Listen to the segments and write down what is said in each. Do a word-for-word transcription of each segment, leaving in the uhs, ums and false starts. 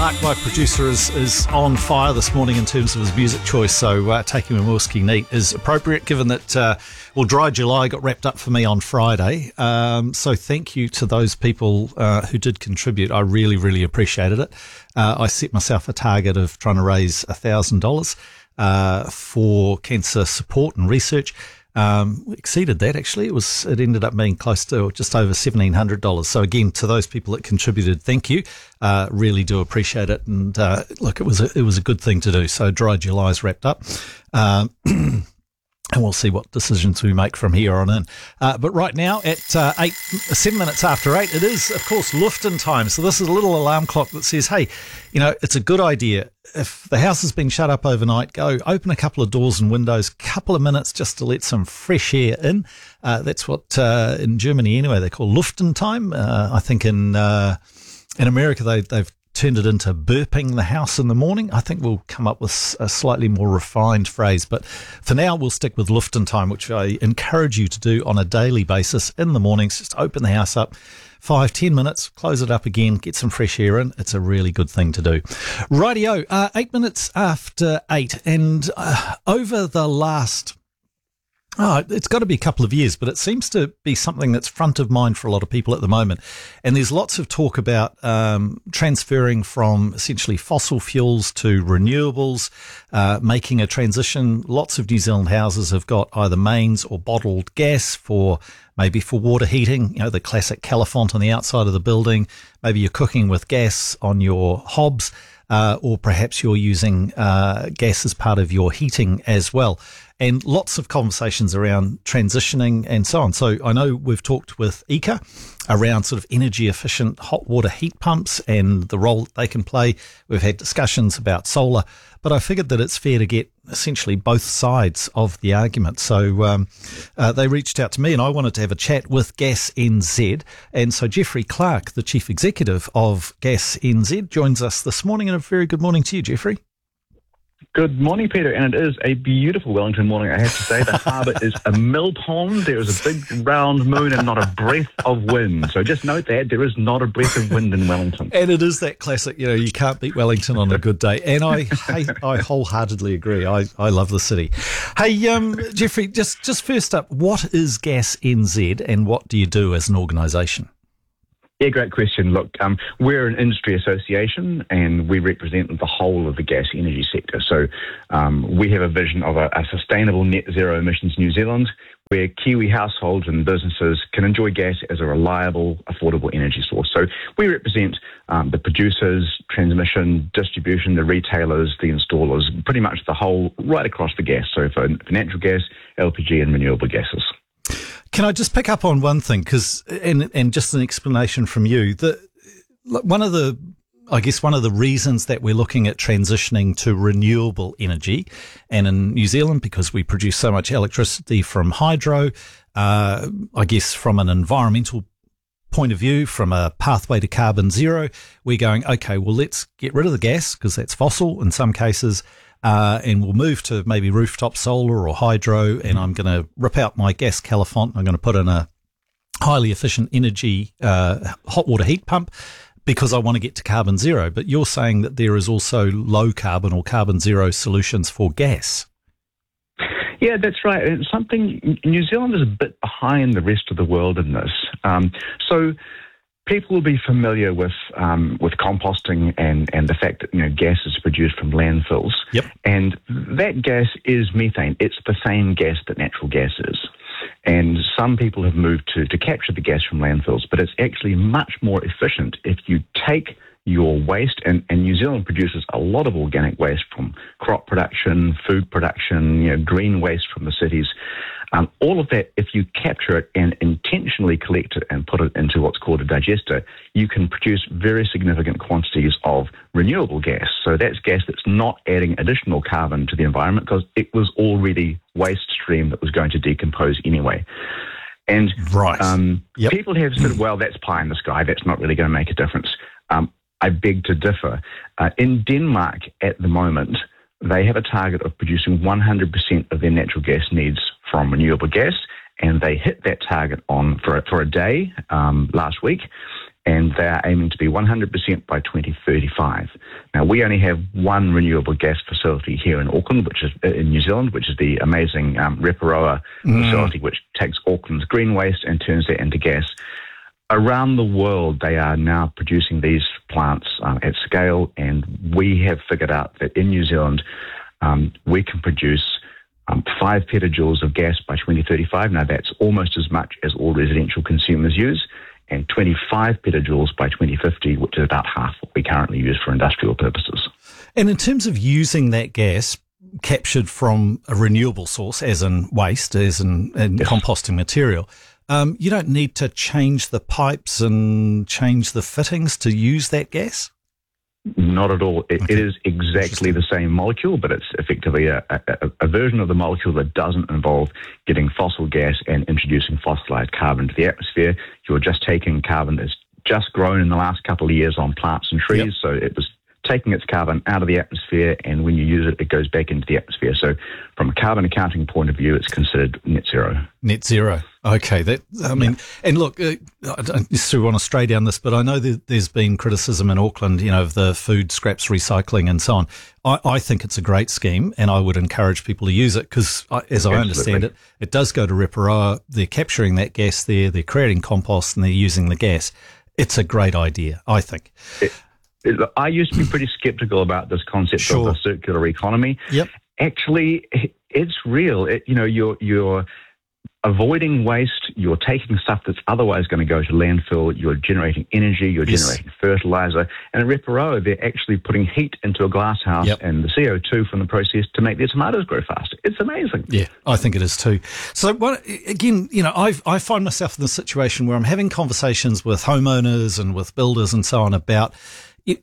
Mark, my producer, is, is on fire this morning in terms of his music choice, so uh, taking Wimowski neat is appropriate given that, uh, well, Dry July got wrapped up for me on Friday. Um, so thank you to those people uh, who did contribute. I really, really appreciated it. Uh, I set myself a target of trying to raise one thousand dollars uh, for cancer support and research. Um, we exceeded that actually. It was, it ended up being close to just over seventeen hundred dollars. So again, to those people that contributed, thank you. Uh, really do appreciate it. And, uh, look, it was a, it was a good thing to do. So Dry July's wrapped up. Um, And we'll see what decisions we make from here on in. Uh, but right now, at uh, eight, seven minutes after eight, it is, of course, Lufton time. So this is a little alarm clock that says, hey, you know, it's a good idea. If the house has been shut up overnight, go open a couple of doors and windows, couple of minutes just to let some fresh air in. Uh, that's what, uh, in Germany anyway, they call Lufton time. Uh, I think in uh, in America, they, they've turned it into burping the house in the morning. I think we'll come up with a slightly more refined phrase, but for now we'll stick with Lufton time, which I encourage you to do on a daily basis in the mornings. Just open the house up, five, ten minutes, close it up again, get some fresh air in. It's a really good thing to do. Rightio, uh, eight minutes after eight, and uh, over the last Oh, it's got to be a couple of years, but it seems to be something that's front of mind for a lot of people at the moment. And there's lots of talk about um, transferring from essentially fossil fuels to renewables, uh, making a transition. Lots of New Zealand houses have got either mains or bottled gas for maybe for water heating, you know, the classic Califont on the outside of the building. Maybe you're cooking with gas on your hobs, uh, or perhaps you're using uh, gas as part of your heating as well. And lots of conversations around transitioning and so on. So I know we've talked with Eka around sort of energy efficient hot water heat pumps and the role that they can play. We've had discussions about solar, but I figured that it's fair to get essentially both sides of the argument. So um, uh, they reached out to me and I wanted to have a chat with Gas N Z. And so Jeffrey Clark, the Chief Executive of Gas N Z, joins us this morning. And a very good morning to you, Jeffrey. Good morning, Peter, and it is a beautiful Wellington morning, I have to say. The harbour is a mill pond, there is a big round moon and not a breath of wind. So just note that, there is not a breath of wind in Wellington. And it is that classic, you know, you can't beat Wellington on a good day. And I I, I wholeheartedly agree. I, I love the city. Hey, um, Jeffrey, just, just first up, what is Gas N Z and what do you do as an organisation? Yeah, great question. Look, um, we're an industry association and we represent the whole of the gas energy sector. So um, we have a vision of a, a sustainable net zero emissions New Zealand where Kiwi households and businesses can enjoy gas as a reliable, affordable energy source. So we represent um, the producers, transmission, distribution, the retailers, the installers, pretty much the whole, right across the gas. So for, for natural gas, L P G and renewable gases. Can I just pick up on one thing, because and and just an explanation from you that one of the, I guess one of the reasons that we're looking at transitioning to renewable energy, and in New Zealand because we produce so much electricity from hydro, uh, I guess from an environmental point of view, from a pathway to carbon zero, we're going, okay, well let's get rid of the gas because that's fossil in some cases. Uh, and we'll move to maybe rooftop solar or hydro, and I'm going to rip out my gas Califont. I'm going to put in a highly efficient energy uh, hot water heat pump because I want to get to carbon zero. But you're saying that there is also low carbon or carbon zero solutions for gas. Yeah, that's right. And something, New Zealand is a bit behind the rest of the world in this. Um, so people will be familiar with um, with composting and, and the fact that, you know, gas is produced from landfills. Yep. And that gas is methane. It's the same gas that natural gas is. And some people have moved to, to capture the gas from landfills, but it's actually much more efficient if you take your waste, and, and New Zealand produces a lot of organic waste from crop production, food production, you know, green waste from the cities. Um, all of that, if you capture it and intentionally collect it and put it into what's called a digester, you can produce very significant quantities of renewable gas. So that's gas that's not adding additional carbon to the environment because it was already waste stream that was going to decompose anyway. And right. um, yep. people have said, well, that's pie in the sky. That's not really going to make a difference. Um, I beg to differ. Uh, in Denmark at the moment, they have a target of producing one hundred percent of their natural gas needs from renewable gas, and they hit that target on for, for a day um, last week. and they are aiming to be one hundred percent by twenty thirty-five. Now, we only have one renewable gas facility here in Auckland, which is in New Zealand, which is the amazing um, Reparoa mm. facility, which takes Auckland's green waste and turns that into gas. Around the world, they are now producing these plants um, at scale, and we have figured out that in New Zealand, um, we can produce um, five petajoules of gas by twenty thirty-five. Now, that's almost as much as all residential consumers use, and twenty-five petajoules by twenty fifty, which is about half what we currently use for industrial purposes. And in terms of using that gas captured from a renewable source, as in waste, as in, in yes. composting material, um, you don't need to change the pipes and change the fittings to use that gas? Not at all. It, okay. it is exactly the same molecule, but it's effectively a, a, a version of the molecule that doesn't involve getting fossil gas and introducing fossilized carbon to the atmosphere. You're just taking carbon that's just grown in the last couple of years on plants and trees, yep. so it was taking its carbon out of the atmosphere, and when you use it, it goes back into the atmosphere. So from a carbon accounting point of view, it's considered net zero. Net zero. Okay. That, I mean, yeah. and look, uh, I don't necessarily want to stray down this, but I know that there's been criticism in Auckland, you know, of the food scraps recycling and so on. I, I think it's a great scheme, and I would encourage people to use it because, as Absolutely. I understand it, it does go to Reparoa. They're capturing that gas there, they're creating compost, and they're using the gas. It's a great idea, I think. It, I used to be pretty skeptical about this concept sure. of the circular economy. Yep. Actually, it's real. It, you know, you're you're avoiding waste. You're taking stuff that's otherwise going to go to landfill. You're generating energy. You're yes. generating fertilizer. And at Reparoa, they're actually putting heat into a glass house yep. and the C O two from the process to make their tomatoes grow faster. It's amazing. Yeah, I think it is too. So what, again, you know, I I find myself in this situation where I'm having conversations with homeowners and with builders and so on about. It,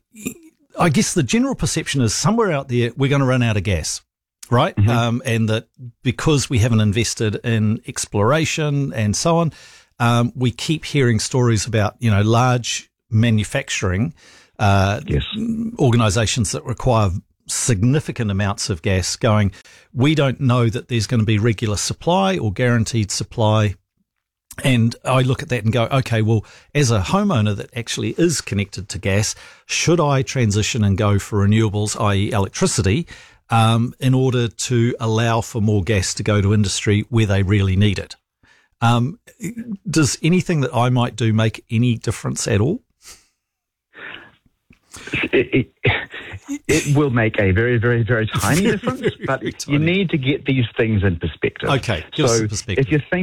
I guess the general perception is somewhere out there we're going to run out of gas, right? Mm-hmm. Um, and that because we haven't invested in exploration and so on, um, we keep hearing stories about, you know, large manufacturing uh, yes. organisations that require significant amounts of gas going, we don't know that there's going to be regular supply or guaranteed supply. And I look at that and go, okay, well, as a homeowner that actually is connected to gas, should I transition and go for renewables, that is electricity, um, in order to allow for more gas to go to industry where they really need it? Um, does anything that I might do make any difference at all? It, it, it will make a very, very, very tiny difference, but you need to get these things in perspective. Okay, give so us some perspective. If you think